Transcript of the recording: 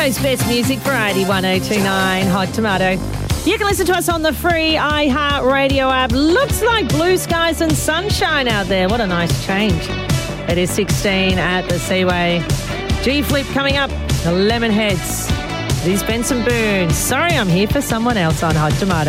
Toronto's best music variety, 1029 Hot Tomato. You can listen to us on the free iHeartRadio app. Looks like blue skies and sunshine out there. What a nice change. It is 16 at the Seaway. G-Flip coming up, the Lemonheads. This is Benson Boone. Sorry, I'm here for someone else on Hot Tomato.